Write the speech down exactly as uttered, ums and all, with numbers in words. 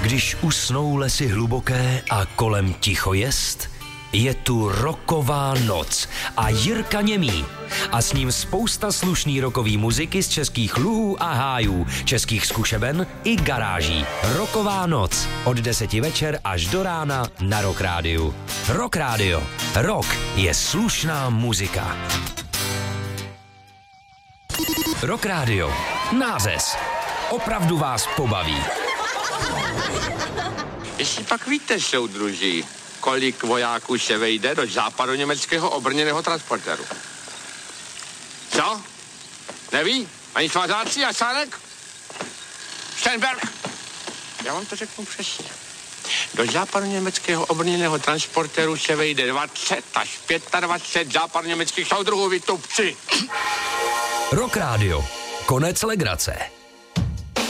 Když usnou lesy hluboké a kolem ticho jest, je tu rocková noc a Jirka Němý. A s ním spousta slušný rockový muziky z českých luhů a hájů, českých zkušeben i garáží. Rocková noc od deseti večer až do rána na Rock Rádiu. Rock Rádio. Rock je slušná muzika. Rock Rádio. Nářez. Opravdu vás pobaví. Jestli pak víte, soudruží, kolik vojáků se vejde do západoněmeckého obrněného transportéru? Co? Neví? Ani svazáci a Sánek? Steinberg? Já vám to řeknu přesně. Do západoněmeckého obrněného transportéru se vejde dvacet až dvacet pět západoněmeckých soudruhů, vy tupci. Rock Rádio. Konec legrace.